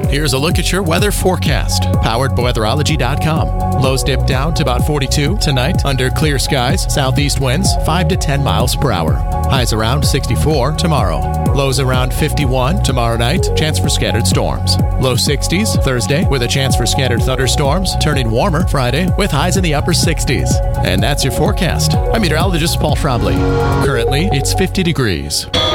Here's a look at your weather forecast, powered by weatherology.com. Lows dip down to about 42 tonight under clear skies, southeast winds 5 to 10 miles per hour. Highs around 64 tomorrow. Lows around 51 tomorrow night, chance for scattered storms. Low 60s Thursday with a chance for scattered thunderstorms, turning warmer Friday with highs in the upper 60s. And that's your forecast. I'm meteorologist Paul Trombley. Currently, it's 50 degrees.